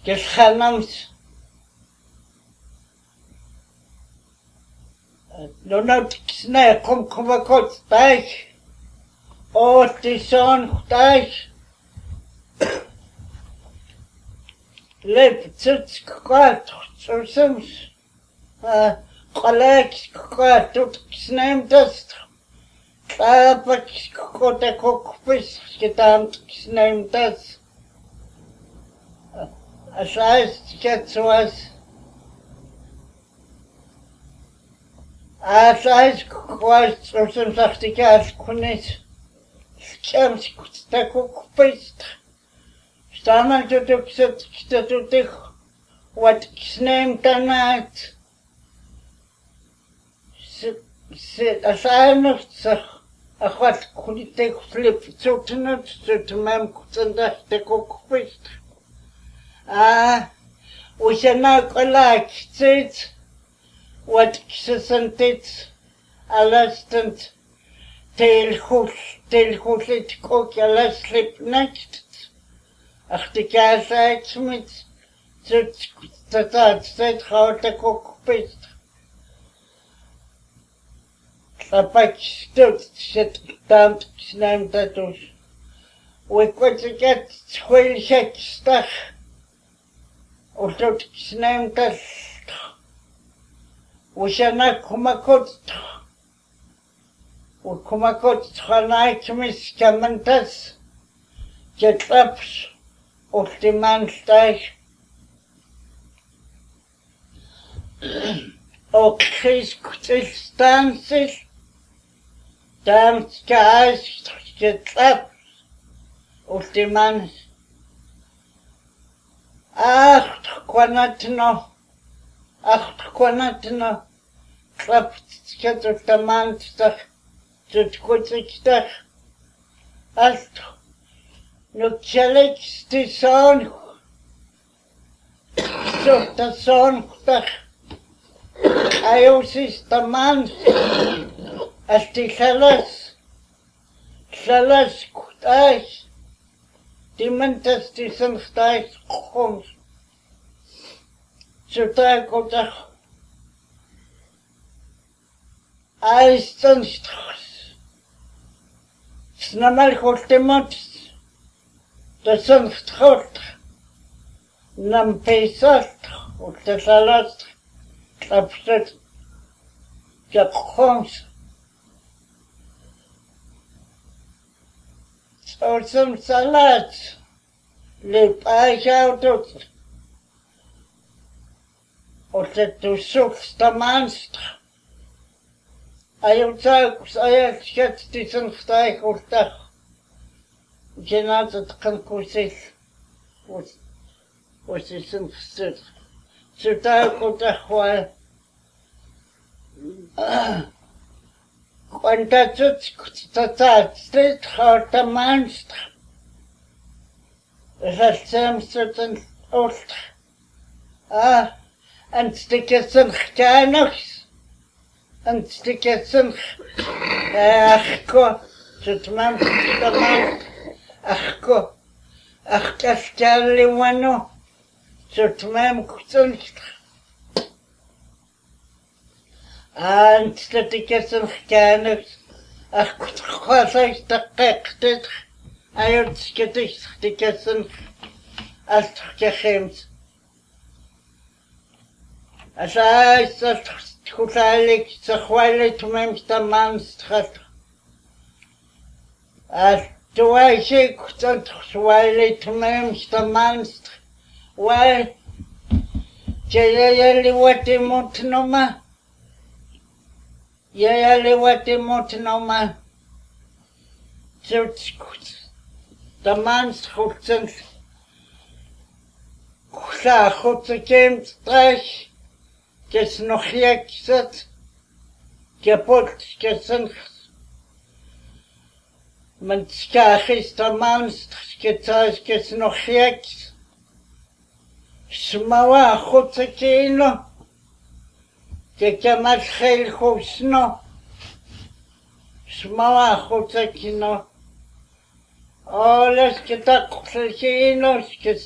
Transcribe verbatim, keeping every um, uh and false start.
Gelhanams. Lunautikisne kom kumakot taich. O tison taich. Lep tsuts kwat tsutsums. Qalak kwat tutkisnem tast. Tapak kota kokpis kitam tutkisnem tast. Asais ketsuas. Asais kwat tsutsums achtikas kunis. Skams kutakokpis. Staman tutukset kitatutik. Wat kisnem tanat. Sit asainus akwat kulitek flip tsutunut tsutumam kutandak tekokpis. Ah, usana kolak tsit. Wat kisantit alastant tel hul tel hulit kok alas slip next. Ach die kasait mit tsit tatat tsit hauta kokpis. Tapak stout shit damp snam tatus. We kwat get twil shek stach. O stout snam tas. We shana kumakot. We kumakot thanai kmis kamantas. Get ups of the man stach. O kris kutis stances. Damn guys, get up of the man. Ach, quanatino, ach, quanatino, clap, get of the man stuff, to quit stuff. Ach, no chalik, the son, so the son stuff. I also the man. As die Salas, Salas kutais, die mentas die zijn stais komt. Zodat ik Ais dan straks. Snamal goed de mot, dat zijn straks. Nam pesat, of de Salas, klapset, dat komt. Or some salads. Lip I out of or that to soak the monster. I also I get this and stay or that. Generated conclusive was was this and stood. So that got a while. Quanta tsutsat street hard a monster. The same certain old. Ah, and stickers and chanox. And stickers and achko. Tutman the man. Achko. Achkastali wano. Tutman kusun. And the tickets and scanners, a quasi the I would get it, tickets and as James. As I said, could I like the while to make the man's trust. As do I say, couldn't while to make the man's why? Jayali what the montanoma. Ja, le wat de mot nou maar. Zo goed. De man goed zijn. Goed, goed gekend, streich. Kes nog gek zit. Kapot gesen. Men skach is de man gethuis kes nog gek. Smawa goed gekend. Kekamat khel khusno. Smawa goed gekend. Alles getak khel